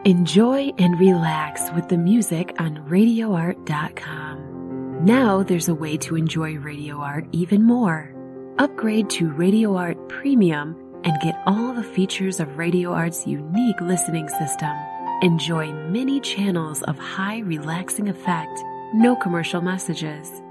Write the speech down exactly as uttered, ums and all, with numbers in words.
Enjoy and relax with the music on radio art dot com. Now there's a way to enjoy Radio Art even more. Upgrade to Radio Art Premium and get all the features of Radio Art's unique listening system. Enjoy many channels of high relaxing effect, no commercial messages.